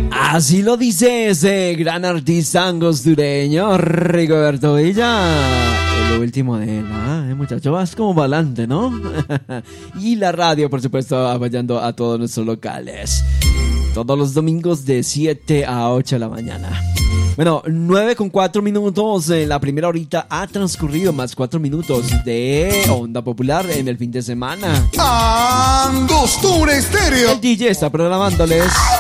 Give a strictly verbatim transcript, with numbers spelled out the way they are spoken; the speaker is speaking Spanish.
Así lo dice ese gran artista angostureño, Rigoberto Villa. El último de él, ah, el muchacho vas como balante, ¿no? Y la radio, por supuesto, apoyando a todos nuestros locales. Todos los domingos de siete a ocho de la mañana. Bueno, nueve con cuatro minutos. En la primera horita ha transcurrido más cuatro minutos de Onda Popular en el fin de semana. Angostura Estéreo. El D J está programándoles